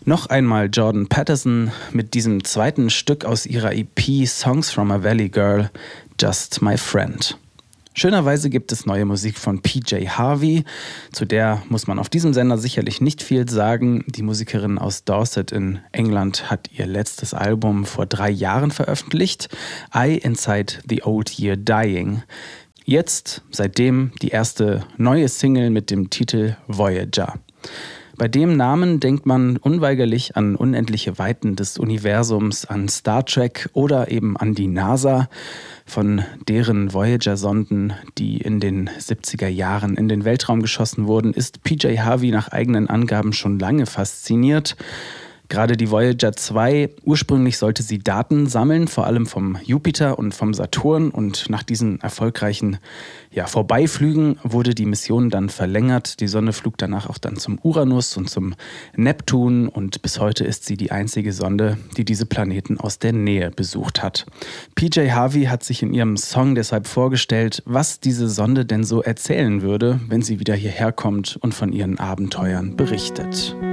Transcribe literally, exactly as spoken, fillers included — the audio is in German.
Noch einmal Jordan Peterson mit diesem zweiten Stück aus ihrer E P Songs from a Valley Girl, Just My Friend. Schönerweise gibt es neue Musik von P J Harvey, zu der muss man auf diesem Sender sicherlich nicht viel sagen. Die Musikerin aus Dorset in England hat ihr letztes Album vor drei Jahren veröffentlicht, I Inside the Old Year Dying. Jetzt, seitdem, die erste neue Single mit dem Titel Voyager. Bei dem Namen denkt man unweigerlich an unendliche Weiten des Universums, an Star Trek oder eben an die NASA. Von deren Voyager-Sonden, die in den siebziger Jahren in den Weltraum geschossen wurden, ist P J Harvey nach eigenen Angaben schon lange fasziniert. Gerade die Voyager zwei, ursprünglich sollte sie Daten sammeln, vor allem vom Jupiter und vom Saturn. Und nach diesen erfolgreichen ja, Vorbeiflügen wurde die Mission dann verlängert. Die Sonde flog danach auch dann zum Uranus und zum Neptun. Und bis heute ist sie die einzige Sonde, die diese Planeten aus der Nähe besucht hat. P J Harvey hat sich in ihrem Song deshalb vorgestellt, was diese Sonde denn so erzählen würde, wenn sie wieder hierher kommt und von ihren Abenteuern berichtet.